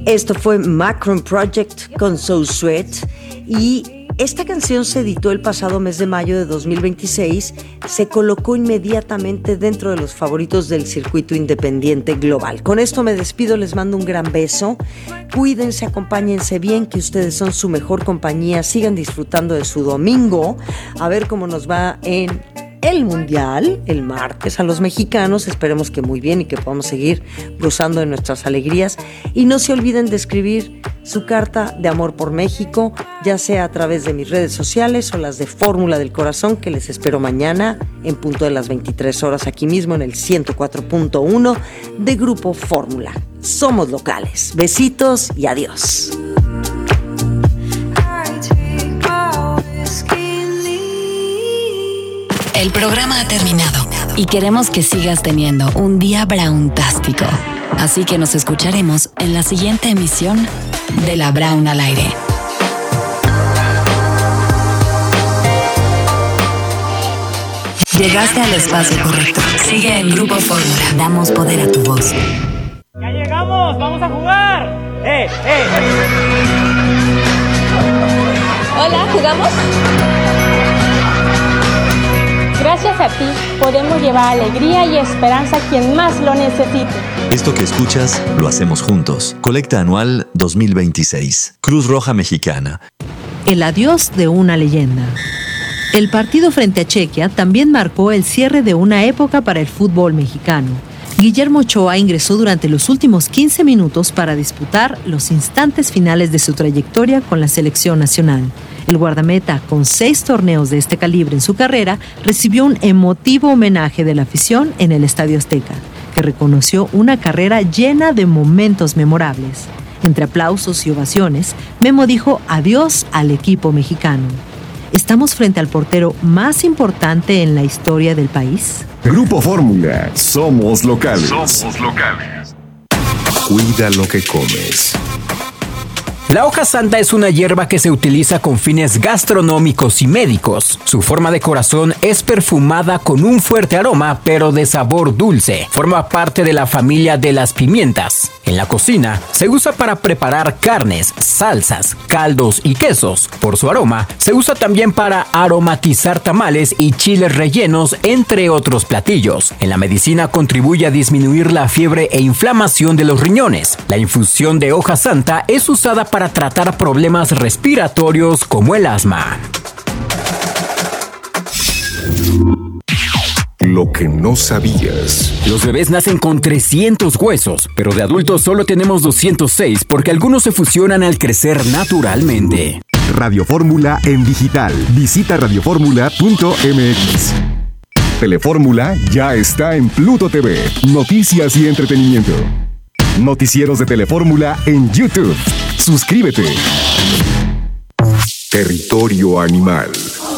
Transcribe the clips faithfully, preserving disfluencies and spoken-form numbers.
Esto fue Macron Project con So Sweet y esta canción se editó el pasado mes de mayo de dos mil veintiséis, se colocó inmediatamente dentro de los favoritos del circuito independiente global. Con esto me despido, les mando un gran beso, cuídense, acompáñense bien, que ustedes son su mejor compañía, sigan disfrutando de su domingo, a ver cómo nos va en el Mundial el martes a los mexicanos, esperemos que muy bien y que podamos seguir gozando de nuestras alegrías, y no se olviden de escribir su carta de amor por México, ya sea a través de mis redes sociales o las de Fórmula del Corazón, que les espero mañana en punto de las veintitrés horas aquí mismo en el ciento cuatro punto uno de Grupo Fórmula. Somos locales, besitos y adiós. El programa ha terminado y queremos que sigas teniendo un día brauntástico. Así que nos escucharemos en la siguiente emisión de La Braun al Aire. Llegaste al espacio correcto. Sigue en Grupo Fórmula. Damos poder a tu voz. ¡Ya llegamos! ¡Vamos a jugar! ¡Eh, eh! Hola, ¿jugamos? Gracias a ti podemos llevar alegría y esperanza a quien más lo necesite. Esto que escuchas lo hacemos juntos. Colecta anual dos mil veintiséis. Cruz Roja Mexicana. El adiós de una leyenda. El partido frente a Chequia también marcó el cierre de una época para el fútbol mexicano. Guillermo Ochoa ingresó durante los últimos quince minutos para disputar los instantes finales de su trayectoria con la selección nacional. El guardameta, con seis torneos de este calibre en su carrera, recibió un emotivo homenaje de la afición en el Estadio Azteca, que reconoció una carrera llena de momentos memorables. Entre aplausos y ovaciones, Memo dijo adiós al equipo mexicano. ¿Estamos frente al portero más importante en la historia del país? Grupo Fórmula, somos locales. Somos locales. Cuida lo que comes. La hoja santa es una hierba que se utiliza con fines gastronómicos y médicos. Su forma de corazón es perfumada con un fuerte aroma, pero de sabor dulce. Forma parte de la familia de las pimientas. En la cocina, se usa para preparar carnes, salsas, caldos y quesos. Por su aroma, se usa también para aromatizar tamales y chiles rellenos, entre otros platillos. En la medicina contribuye a disminuir la fiebre e inflamación de los riñones. La infusión de hoja santa es usada para para tratar problemas respiratorios como el asma. Lo que no sabías. Los bebés nacen con trescientos huesos, pero de adultos solo tenemos doscientos seis porque algunos se fusionan al crecer naturalmente. Radio Fórmula en digital. Visita radioformula punto m x. Telefórmula ya está en Pluto T V. Noticias y entretenimiento. Noticieros de Telefórmula en YouTube. Suscríbete. Territorio Animal.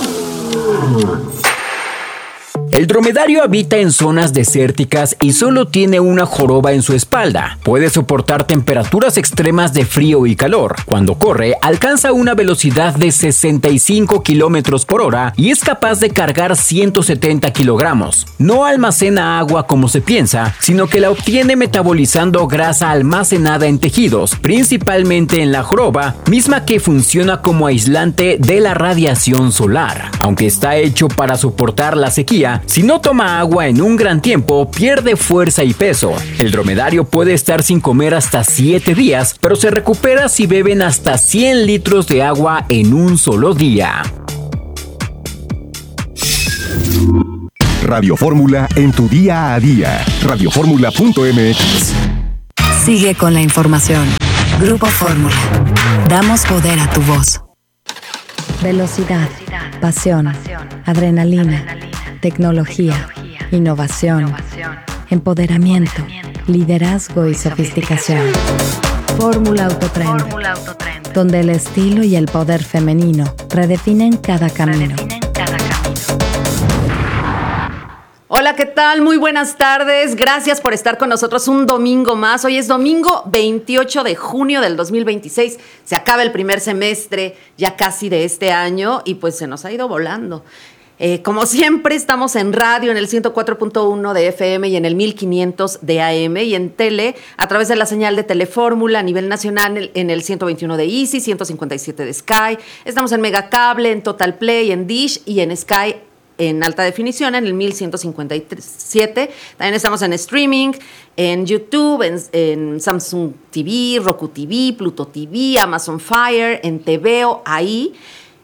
El dromedario habita en zonas desérticas y solo tiene una joroba en su espalda. Puede soportar temperaturas extremas de frío y calor. Cuando corre, alcanza una velocidad de sesenta y cinco kilómetros por hora y es capaz de cargar ciento setenta kilogramos. No almacena agua como se piensa, sino que la obtiene metabolizando grasa almacenada en tejidos, principalmente en la joroba, misma que funciona como aislante de la radiación solar. Aunque está hecho para soportar la sequía, si no toma agua en un gran tiempo, pierde fuerza y peso. El dromedario puede estar sin comer hasta siete días, pero se recupera si beben hasta cien litros de agua en un solo día. Radio Fórmula en tu día a día. radioformula punto m x. Sigue con la información. Grupo Fórmula. Damos poder a tu voz. Velocidad, pasión, adrenalina, tecnología, innovación, empoderamiento, liderazgo y sofisticación. Fórmula Autotrend, donde el estilo y el poder femenino redefinen cada camino. Hola, ¿qué tal? Muy buenas tardes. Gracias por estar con nosotros un domingo más. Hoy es domingo veintiocho de junio del dos mil veintiséis. Se acaba el primer semestre ya casi de este año y pues se nos ha ido volando. Eh, como siempre, estamos en radio, en el ciento cuatro punto uno de F M y en el mil quinientos de A M, y en tele, a través de la señal de Telefórmula a nivel nacional, en el ciento veintiuno de Easy, ciento cincuenta y siete de Sky. Estamos en Megacable, en Total Play, en Dish y en Sky en alta definición, en el mil ciento cincuenta y siete. También estamos en streaming, en YouTube, en, en Samsung T V, Roku T V, Pluto T V, Amazon Fire, en TVO, ahí.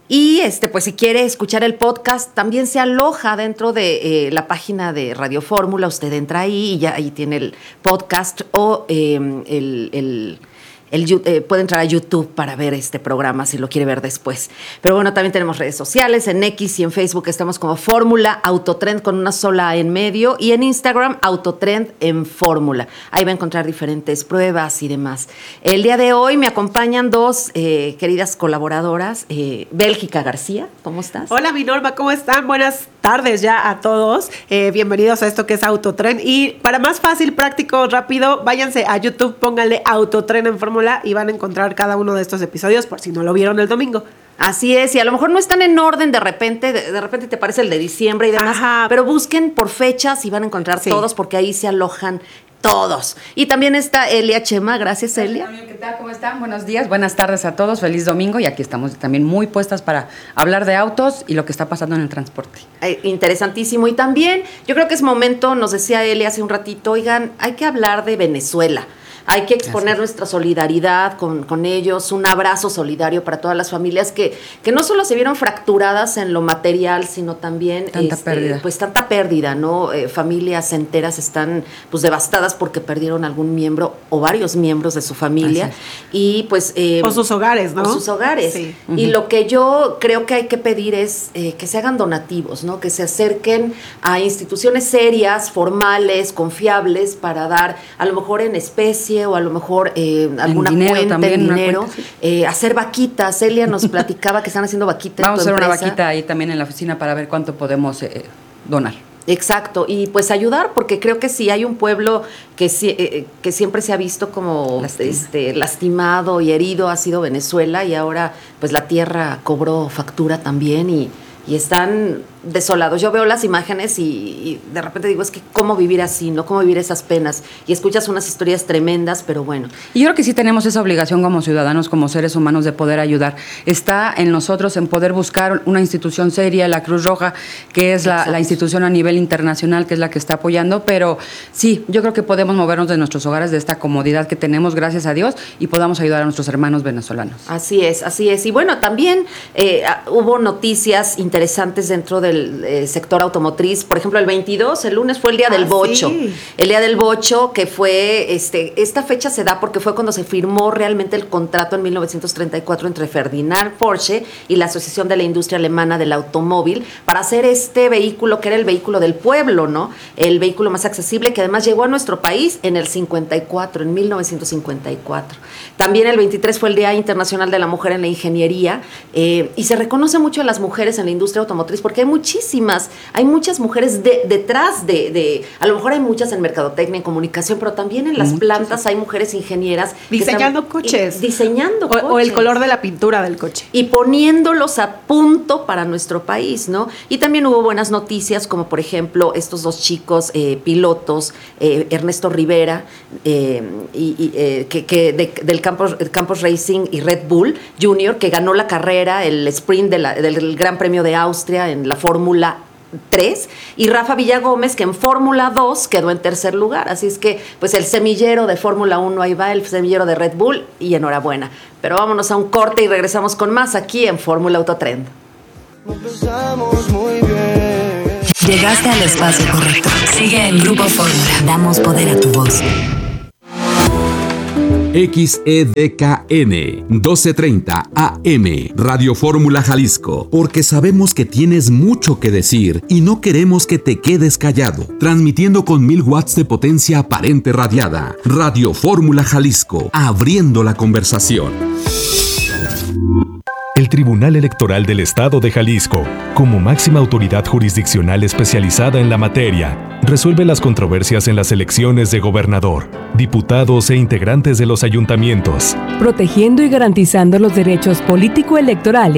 Y este, pues si quiere escuchar el podcast, también se aloja dentro de eh, la página de Radio Fórmula. Usted entra ahí y ya ahí tiene el podcast o eh, el... el El, eh, puede entrar a YouTube para ver este programa si lo quiere ver después. Pero bueno, también tenemos redes sociales. En X y en Facebook estamos como Fórmula Autotrend con una sola A en medio, y en Instagram Autotrend en Fórmula. Ahí va a encontrar diferentes pruebas y demás. El día de hoy me acompañan dos eh, queridas colaboradoras. Eh, Bélgica García, ¿cómo estás? Hola, mi Norma, ¿cómo están? Buenas tardes ya a todos. Eh, bienvenidos a esto que es Autotrend. Y para más fácil, práctico, rápido, váyanse a YouTube, pónganle Autotrend en Fórmula y van a encontrar cada uno de estos episodios por si no lo vieron el domingo. Así es, y a lo mejor no están en orden de repente, de, de repente te parece el de diciembre y demás, Ajá. pero busquen por fechas y van a encontrar sí. todos, porque ahí se alojan todos. Y también está Elia Chema. Gracias, Elia. ¿Qué tal? ¿Cómo están? Buenos días, buenas tardes a todos. Feliz domingo. Y aquí estamos también muy puestas para hablar de autos y lo que está pasando en el transporte. Eh, interesantísimo. Y también yo creo que es momento, nos decía Elia hace un ratito, oigan, hay que hablar de Venezuela. Hay que exponer Así. nuestra solidaridad con, con ellos, un abrazo solidario para todas las familias que, que no solo se vieron fracturadas en lo material, sino también tanta este, pérdida. pues tanta pérdida, ¿no? Eh, familias enteras están pues devastadas porque perdieron algún miembro o varios miembros de su familia. Y pues eh, o sus hogares, ¿no? O sus hogares. Sí. Y uh-huh. lo que yo creo que hay que pedir es eh, que se hagan donativos, ¿no? Que se acerquen a instituciones serias, formales, confiables, para dar a lo mejor en especie o a lo mejor eh, alguna dinero, cuenta también, en dinero, cuenta, sí. eh, hacer vaquitas. Celia nos platicaba que están haciendo vaquitas. Vamos a hacer una vaquita ahí también en la oficina para ver cuánto podemos eh, donar. Exacto, y pues ayudar, porque creo que sí hay un pueblo que, eh, que siempre se ha visto como Lastima. este, lastimado y herido, ha sido Venezuela, y ahora pues la tierra cobró factura también y, y están desolados. Yo veo las imágenes y, y de repente digo, es que cómo vivir así, ¿no? Cómo vivir esas penas. Y escuchas unas historias tremendas, pero bueno. Y yo creo que sí tenemos esa obligación como ciudadanos, como seres humanos, de poder ayudar. Está en nosotros en poder buscar una institución seria, la Cruz Roja, que es la, la institución a nivel internacional, que es la que está apoyando, pero sí, yo creo que podemos movernos de nuestros hogares, de esta comodidad que tenemos, gracias a Dios, y podamos ayudar a nuestros hermanos venezolanos. Así es, así es. Y bueno, también eh, hubo noticias interesantes dentro de del eh, sector automotriz. Por ejemplo, el veintidós, el lunes, fue el día ah, del bocho. Sí. El día del bocho, que fue, este, esta fecha se da porque fue cuando se firmó realmente el contrato en mil novecientos treinta y cuatro entre Ferdinand Porsche y la Asociación de la Industria Alemana del Automóvil para hacer este vehículo, que era el vehículo del pueblo, ¿no? El vehículo más accesible, que además llegó a nuestro país en el cincuenta y cuatro, en mil novecientos cincuenta y cuatro. También el veintitrés fue el Día Internacional de la Mujer en la Ingeniería, eh, y se reconoce mucho a las mujeres en la industria automotriz porque hay muchísimas, hay muchas mujeres de, detrás de, de, a lo mejor hay muchas en mercadotecnia, en comunicación, pero también en las muchas. plantas hay mujeres ingenieras. Diseñando están, coches. Y, diseñando o, coches. O el color de la pintura del coche. Y poniéndolos a punto para nuestro país, ¿no? Y también hubo buenas noticias, como por ejemplo estos dos chicos eh, pilotos, eh, Ernesto Rivera, eh, y, y, eh, que, que de, del Campos, Campos Racing y Red Bull Junior, que ganó la carrera, el sprint de la, del Gran Premio de Austria en la Fórmula tres, y Rafa Villagómez, que en Fórmula dos quedó en tercer lugar. Así es que, pues el semillero de Fórmula uno, ahí va el semillero de Red Bull, y enhorabuena. Pero vámonos a un corte y regresamos con más aquí en Fórmula Autotrend. Muy bien. Llegaste al espacio correcto. Sigue en Grupo Fórmula. Damos poder a tu voz. X E D K N doce treinta A M Radio Fórmula Jalisco, porque sabemos que tienes mucho que decir y no queremos que te quedes callado. Transmitiendo con mil watts de potencia aparente radiada. Radio Fórmula Jalisco, abriendo la conversación. El Tribunal Electoral del Estado de Jalisco, como máxima autoridad jurisdiccional especializada en la materia, resuelve las controversias en las elecciones de gobernador, diputados e integrantes de los ayuntamientos, protegiendo y garantizando los derechos político-electorales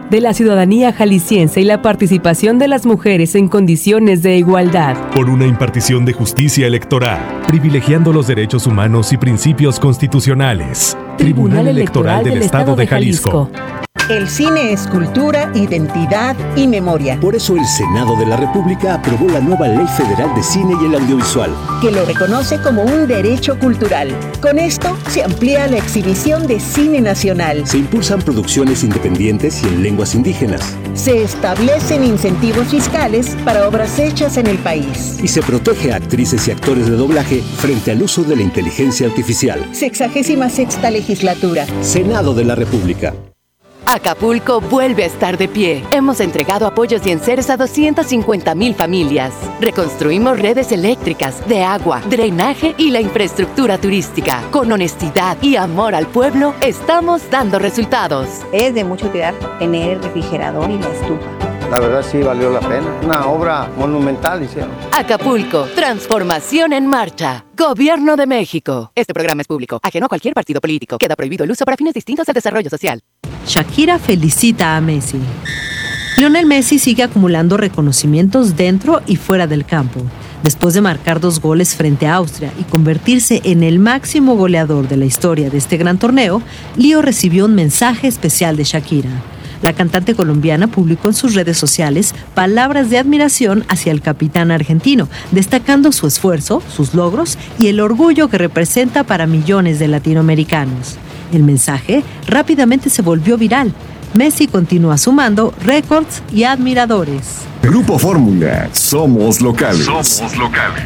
de la ciudadanía jalisciense y la participación de las mujeres en condiciones de igualdad. Por una impartición de justicia electoral, privilegiando los derechos humanos y principios constitucionales. Tribunal Electoral del Estado de Jalisco. El cine es cultura, identidad y memoria. Por eso el Senado de la República aprobó la nueva Ley Federal de Cine y el Audiovisual, que lo reconoce como un derecho cultural. Con esto se amplía la exhibición de cine nacional. Se impulsan producciones independientes y en lenguas indígenas. Se establecen incentivos fiscales para obras hechas en el país. Y se protege a actrices y actores de doblaje frente al uso de la inteligencia artificial. Sexagésima sexta legislatura. Senado de la República. Acapulco vuelve a estar de pie. Hemos entregado apoyos y enseres a doscientas cincuenta mil familias. Reconstruimos redes eléctricas, de agua, drenaje y la infraestructura turística. Con honestidad y amor al pueblo, estamos dando resultados. Es de mucha utilidad tener el refrigerador y la estufa. La verdad sí valió la pena. Una obra monumental hicieron. Acapulco, transformación en marcha. Gobierno de México. Este programa es público, ajeno a cualquier partido político. Queda prohibido el uso para fines distintos del desarrollo social. Shakira felicita a Messi. Lionel Messi sigue acumulando reconocimientos dentro y fuera del campo. Después de marcar dos goles frente a Austria y convertirse en el máximo goleador de la historia de este gran torneo, Lío recibió un mensaje especial de Shakira. La cantante colombiana publicó en sus redes sociales palabras de admiración hacia el capitán argentino, destacando su esfuerzo, sus logros y el orgullo que representa para millones de latinoamericanos. El mensaje rápidamente se volvió viral. Messi continúa sumando récords y admiradores. Grupo Fórmula, somos locales. Somos locales.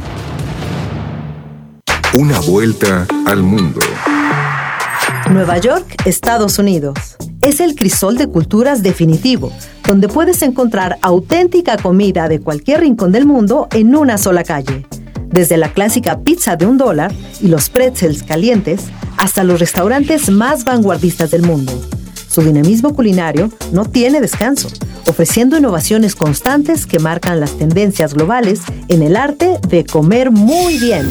Una vuelta al mundo. Nueva York, Estados Unidos. Es el crisol de culturas definitivo, donde puedes encontrar auténtica comida de cualquier rincón del mundo en una sola calle. Desde la clásica pizza de un dólar y los pretzels calientes, hasta los restaurantes más vanguardistas del mundo. Su dinamismo culinario no tiene descanso, ofreciendo innovaciones constantes que marcan las tendencias globales en el arte de comer muy bien.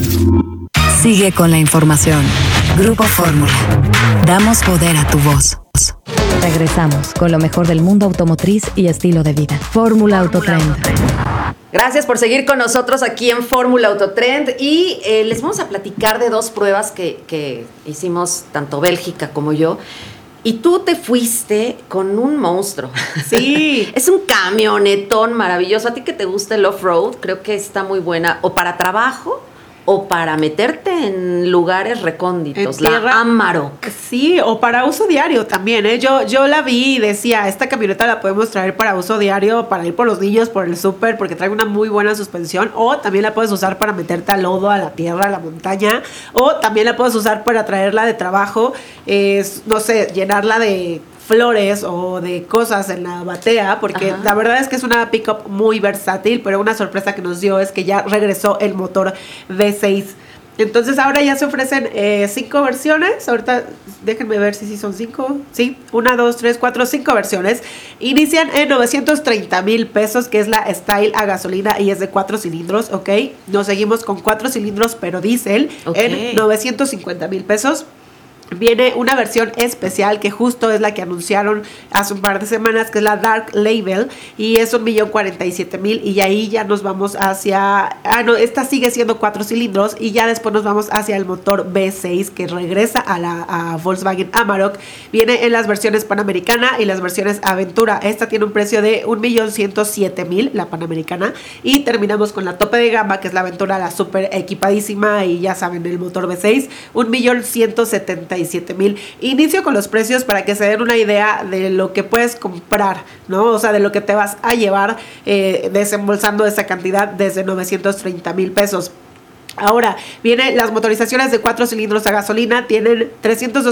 Sigue con la información. Grupo Fórmula. Damos poder a tu voz. Regresamos con lo mejor del mundo automotriz y estilo de vida. Fórmula Autotrend. Gracias por seguir con nosotros aquí en Fórmula Autotrend y eh, les vamos a platicar de dos pruebas que, que hicimos tanto Bélgica como yo. Y tú te fuiste con un monstruo. Sí. Es un camionetón maravilloso. A ti que te gusta el off-road, creo que está muy buena. O para trabajo o para meterte en lugares recónditos. La Amarok. Sí, o para uso diario también, ¿eh? Yo, yo la vi y decía, esta camioneta la podemos traer para uso diario, para ir por los niños, por el súper, porque trae una muy buena suspensión. O también la puedes usar para meterte al lodo, a la tierra, a la montaña. O también la puedes usar para traerla de trabajo, eh, no sé, llenarla de flores o de cosas en la batea, porque Ajá. la verdad es que es una pickup muy versátil, pero una sorpresa que nos dio es que ya regresó el motor V seis. Entonces ahora ya se ofrecen eh, cinco versiones. Ahorita déjenme ver si sí son cinco. Sí, una, dos, tres, cuatro, cinco versiones. Inician en novecientos treinta mil pesos, que es la Style a gasolina y es de cuatro cilindros, ¿ok? Nos seguimos con cuatro cilindros, pero diésel, okay. en novecientos cincuenta mil pesos. Viene una versión especial que justo es la que anunciaron hace un par de semanas, que es la Dark Label, y es un millón cuarenta y siete mil, y ahí ya nos vamos hacia, ah no, esta sigue siendo cuatro cilindros, y ya después nos vamos hacia el motor V seis que regresa a la a Volkswagen Amarok. Viene en las versiones Panamericana y las versiones Aventura. Esta tiene un precio de un millón ciento siete mil, la Panamericana, y terminamos con la tope de gama, que es la Aventura, la super equipadísima, y ya saben, el motor V seis, un millón ciento setenta y siete mil. Inicio con los precios para que se den una idea de lo que puedes comprar, ¿no? O sea, de lo que te vas a llevar eh, desembolsando esa cantidad desde novecientos treinta mil pesos. Ahora, vienen las motorizaciones de cuatro cilindros a gasolina, tienen trescientos